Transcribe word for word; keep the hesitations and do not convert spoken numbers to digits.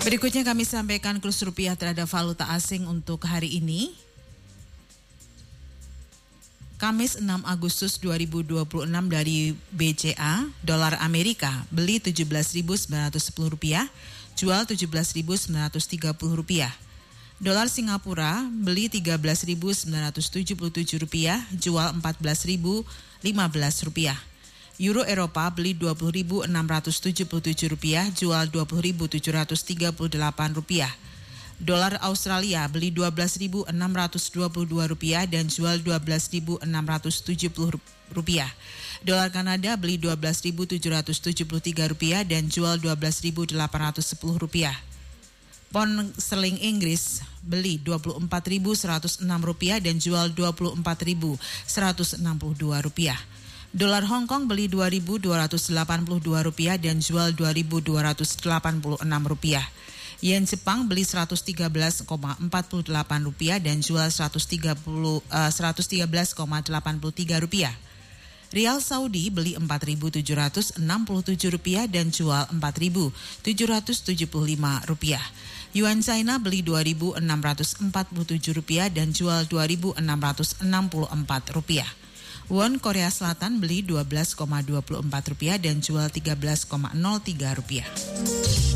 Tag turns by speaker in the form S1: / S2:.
S1: Berikutnya kami sampaikan kurs rupiah terhadap valuta asing untuk hari ini. Kamis enam Agustus dua ribu dua puluh enam dari B C A, dolar Amerika beli tujuh belas ribu sembilan ratus sepuluh rupiah, jual tujuh belas ribu sembilan ratus tiga puluh rupiah. Dolar Singapura beli tiga belas ribu sembilan ratus tujuh puluh tujuh rupiah, jual empat belas ribu lima belas rupiah. Euro Eropa beli dua puluh ribu enam ratus tujuh puluh tujuh rupiah, jual dua puluh ribu tujuh ratus tiga puluh delapan rupiah. Dolar Australia beli dua belas ribu enam ratus dua puluh dua rupiah dan jual dua belas ribu enam ratus tujuh puluh rupiah. Dolar Kanada beli dua belas ribu tujuh ratus tujuh puluh tiga rupiah dan jual dua belas ribu delapan ratus sepuluh rupiah. Pound sterling Inggris beli dua puluh empat ribu seratus enam rupiah dan jual dua puluh empat ribu seratus enam puluh dua rupiah. Dolar Hong Kong beli dua ribu dua ratus delapan puluh dua rupiah dan jual dua ribu dua ratus delapan puluh enam rupiah. Yen Jepang beli seratus tiga belas koma empat delapan rupiah dan jual seratus tiga belas koma delapan tiga rupiah. Rial Saudi beli empat ribu tujuh ratus enam puluh tujuh rupiah dan jual empat ribu tujuh ratus tujuh puluh lima rupiah. Yuan China beli dua ribu enam ratus empat puluh tujuh rupiah dan jual dua ribu enam ratus enam puluh empat rupiah. Won Korea Selatan beli dua belas koma dua empat rupiah dan jual tiga belas koma nol tiga rupiah.